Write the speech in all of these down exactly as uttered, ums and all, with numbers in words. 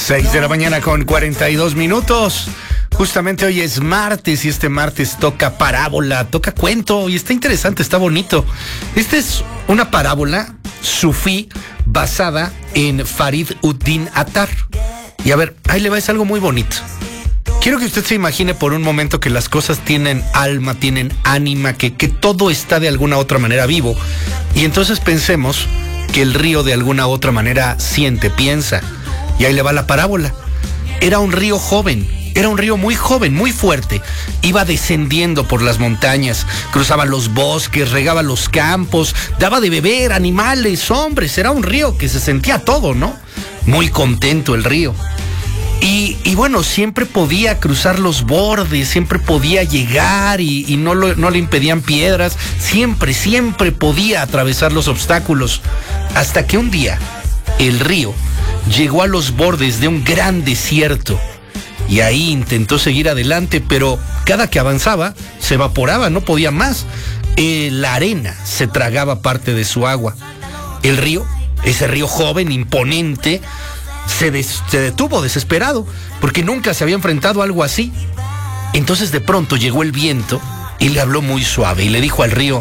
seis de la mañana con cuarenta y dos minutos. Justamente hoy es martes y este martes toca parábola, toca cuento y está interesante, está bonito. Esta es una parábola sufí basada en Farid ud-Din Attar. Y a ver, ahí le va, es algo muy bonito. Quiero que usted se imagine por un momento que las cosas tienen alma, tienen ánima, que, que todo está de alguna otra manera vivo. Y entonces pensemos que el río de alguna otra manera siente, piensa. Y ahí le va la parábola. Era un río joven, era un río muy joven, muy fuerte. Iba descendiendo por las montañas, cruzaba los bosques, regaba los campos, daba de beber animales, hombres. Era un río que se sentía todo, ¿no? Muy contento el río. Y, y bueno, siempre podía cruzar los bordes, siempre podía llegar y, y no, lo, no le impedían piedras. Siempre, siempre podía atravesar los obstáculos. Hasta que un día el río llegó a los bordes de un gran desierto. Y ahí intentó seguir adelante, pero cada que avanzaba se evaporaba, no podía más. Eh, la arena se tragaba parte de su agua. El río, ese río joven, imponente, Se, des, se detuvo desesperado, porque nunca se había enfrentado a algo así. Entonces de pronto llegó el viento y le habló muy suave y le dijo al río: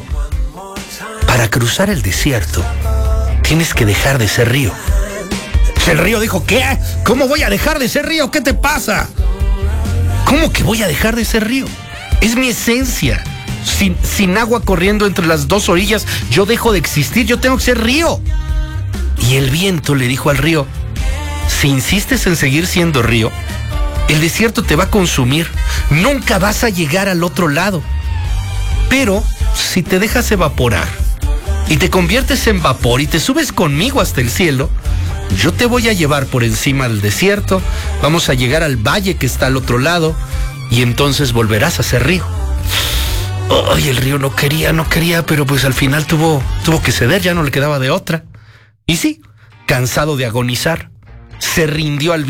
para cruzar el desierto tienes que dejar de ser río. El río dijo: ¿qué? ¿Cómo voy a dejar de ser río? ¿Qué te pasa? ¿Cómo que voy a dejar de ser río? Es mi esencia. Sin, sin agua corriendo entre las dos orillas, yo dejo de existir, yo tengo que ser río. Y el viento le dijo al río: si insistes en seguir siendo río, el desierto te va a consumir. Nunca vas a llegar al otro lado. Pero si te dejas evaporar y te conviertes en vapor y te subes conmigo hasta el cielo, yo te voy a llevar por encima del desierto, vamos a llegar al valle que está al otro lado y entonces volverás a ser río. Ay, el río no quería, no quería, pero pues al final tuvo, tuvo que ceder, ya no le quedaba de otra. Y sí, cansado de agonizar, se rindió al